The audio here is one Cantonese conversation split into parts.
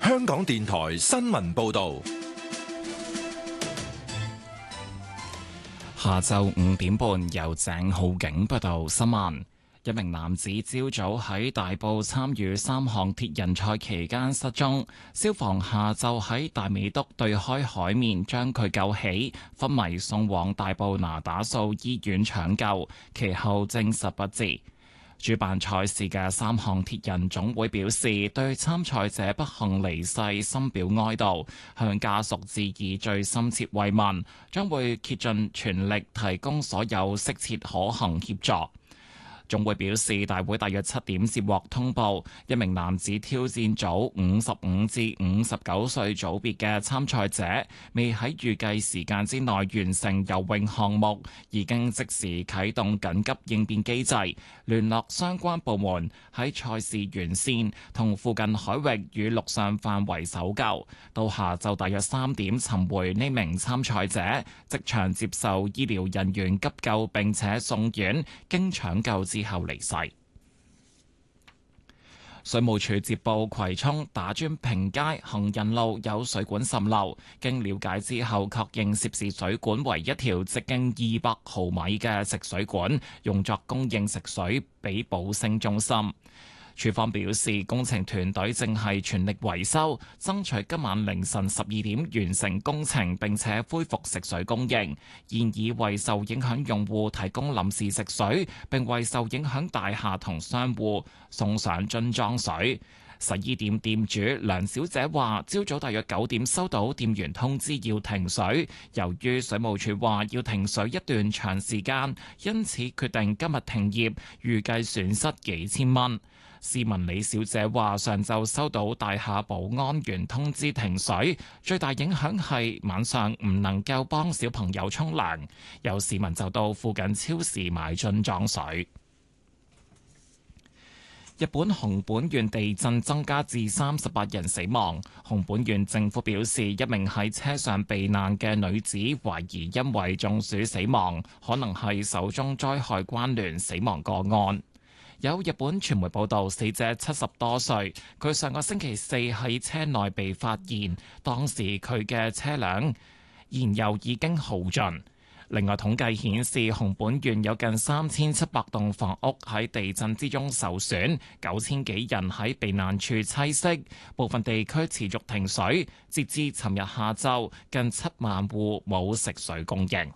香港電台新聞報道。 下晝5點半，由鄭浩景報道新聞。一名男子朝早喺大埔參與3項鐵人賽期間失蹤，消防下晝喺大美督對開海面將佢救起，昏迷送往大埔那打素醫院搶救，其後證實不治。主辦賽事嘅3項鐵人總會表示，對參賽者不幸離世深表哀悼，向家屬致以最深切慰問，將會竭盡全力提供所有適切可行協助。總會表示，大會大約7點接獲通報，一名男子挑戰組55至59歲組別嘅參賽者未喺預計時間之內完成游泳項目，已經即時啟動緊急應變機制，聯絡相關部門喺賽事沿線同附近海域與陸上範圍搜救。到下晝大約3點尋回呢名參賽者，即場接受醫療人員急救並且送院，經搶救之後離世。水務署接報葵涌打磚坪街行人路有水管滲漏，經了解之後確認涉事水管為一條直徑200毫米嘅食水管，用作供應食水俾寶星中心。署方表示，工程團隊正係全力維修，爭取今晚凌晨12點完成工程，並且恢復食水供應。現已為受影響用戶提供臨時食水，並為受影響大廈同商戶送上樽裝水。洗衣店店主梁小姐話，朝早大約9點收到店員通知要停水，由於水務署話要停水一段長時間，因此決定今日停業，預計損失幾千蚊。市民李小姐話，上晝收到大廈保安員通知停水，最大影響係晚上唔能夠幫小朋友沖涼，有市民就到附近超市買樽裝水。日本熊本縣地震增加至38人死亡。熊本縣政府表示，一名喺車上避難嘅女子懷疑因為中暑死亡，可能係首宗災害關聯死亡個案。有日本傳媒報道，死者70多歲，佢上個星期四喺車內被發現，當時佢嘅車輛燃油已經耗盡。另外統計顯示，熊本縣有近3700棟房屋喺地震之中受損，9000幾人喺避難處棲息，部分地區持續停水，截至尋日下晝，近7萬戶冇食水供應。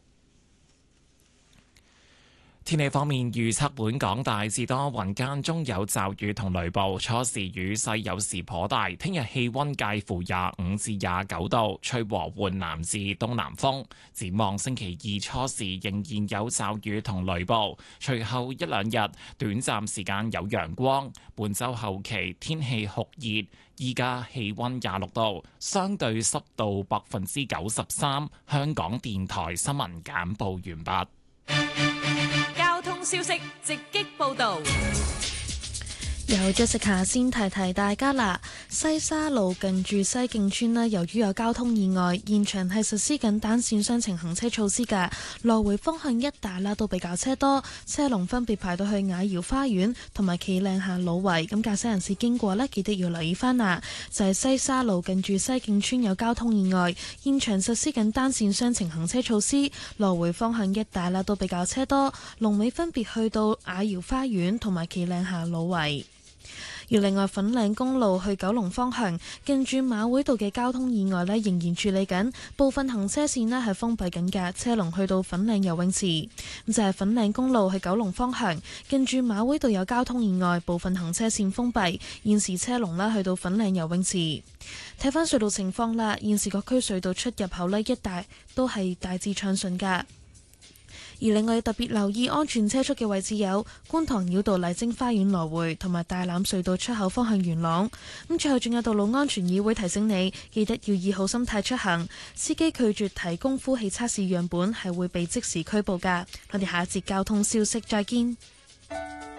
天氣方面，預測本港大致多雲，間中有驟雨同雷暴，初時雨勢有時頗大。聽日氣溫介乎25至29度，吹和緩南至東南風。展望星期二初時仍然有驟雨同雷暴，隨後一兩日短暫時間有陽光。本週後期天氣酷熱，依家氣溫26度，相對濕度93%。香港電台新聞簡報完畢。 交通消息直擊報道。 有 Jessica 先提提大家啦，西沙路近住西徑村啦，由於有交通意外，現場係實施緊單線雙程行車措施㗎，來回方向一帶啦都比較車多，車龍分別排到去雅瑤花園同埋企嶺下老圍，咁駕駛人士經過呢，記得要留意翻啦。就係西沙路近住西徑村有交通意外，現場實施緊單線雙程行車措施，來回方向一帶啦都比較車多，龍尾分別去到雅瑤花園同埋企嶺下老圍。而另外，粉嶺公路去九龍方向近住馬會道嘅交通意外呢，仍然處理緊，部分行車線呢係封閉緊嘅，車龍去到粉嶺游泳池。咁就係粉嶺公路去九龍方向近住馬會道有交通意外，部分行車線封閉，現時車龍呢去到粉嶺游泳池。睇返隧道情況啦，現時各區隧道出入口呢一帶都係大致暢順㗎。而另外特別留意安全車速嘅位置有觀塘繞道麗晶花園來回同埋大欖隧道出口方向元朗。咁最後仲有道路安全議會提醒你，記得要以好心態出行，司機拒絕提供呼氣測試樣本係會被即時拘捕㗎。我哋下一節交通消息再見。